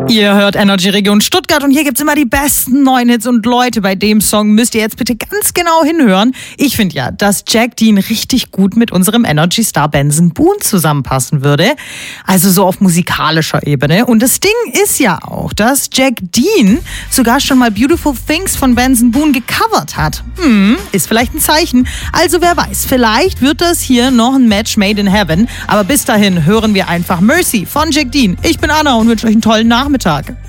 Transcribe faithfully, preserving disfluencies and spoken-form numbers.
Ihr hört Energy Region Stuttgart und hier gibt's immer die besten neuen Hits und Leute, bei dem Song müsst ihr jetzt bitte ganz genau hinhören. Ich finde ja, dass Jack Dean richtig gut mit unserem Energy-Star Benson Boone zusammenpassen würde. Also so auf musikalischer Ebene. Und das Ding ist ja auch, dass Jack Dean sogar schon mal Beautiful Things von Benson Boone gecovert hat. Hm, ist vielleicht ein Zeichen. Also wer weiß, vielleicht wird das hier noch ein Match made in heaven. Aber bis dahin hören wir einfach Mercy von Jack Dean. Ich bin Anna und wünsche euch einen tollen Nachmittag.